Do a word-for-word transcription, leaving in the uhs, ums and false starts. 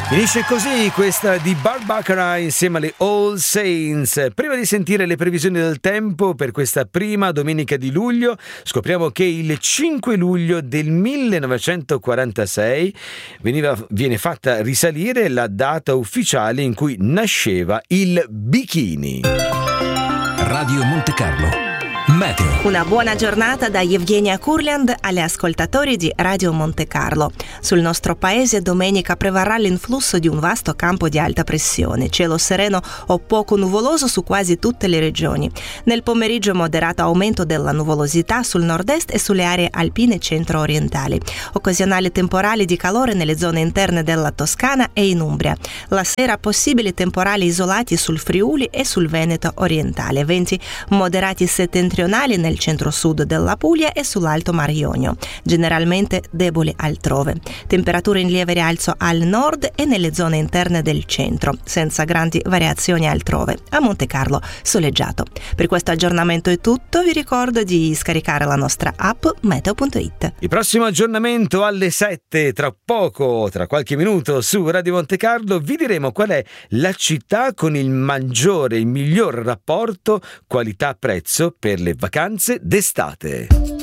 Finisce così questa di Bart Bacharach insieme alle All Saints. Prima di sentire le previsioni del tempo per questa prima domenica di luglio, scopriamo che il cinque luglio del millenovecentoquarantasei veniva, viene fatta risalire la data ufficiale in cui nasceva il bikini. Radio Monte Carlo. Meteo. Una buona giornata da Evgenia Kurland agli ascoltatori di Radio Monte Carlo. Sul nostro paese domenica prevarrà l'influsso di un vasto campo di alta pressione, cielo sereno o poco nuvoloso su quasi tutte le regioni. Nel pomeriggio moderato aumento della nuvolosità sul nord-est e sulle aree alpine centro-orientali. Occasionali temporali di calore nelle zone interne della Toscana e in Umbria. La sera possibili temporali isolati sul Friuli e sul Veneto orientale. Venti moderati settentrionali nel centro-sud della Puglia e sull'Alto Mar Ionio, generalmente deboli altrove. Temperature in lieve rialzo al nord e nelle zone interne del centro, senza grandi variazioni altrove. A Monte Carlo soleggiato. Per questo aggiornamento è tutto, vi ricordo di scaricare la nostra app meteo punto it. Il prossimo aggiornamento alle sette, tra poco, tra qualche minuto su Radio Monte Carlo, vi diremo qual è la città con il maggiore, il miglior rapporto qualità-prezzo per le vacanze d'estate.